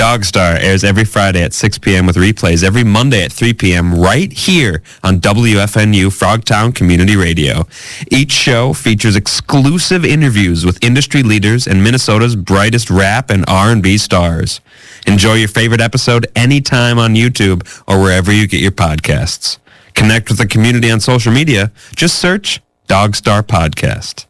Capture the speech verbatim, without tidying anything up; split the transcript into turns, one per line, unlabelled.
Dogstar airs every Friday at six p.m. with replays every Monday at three p.m. right here on W F N U Frogtown Community Radio. Each show features exclusive interviews with industry leaders and Minnesota's brightest rap and R and B stars. Enjoy your favorite episode anytime on YouTube or wherever you get your podcasts. Connect with the community on social media. Just search Dogstar Podcast.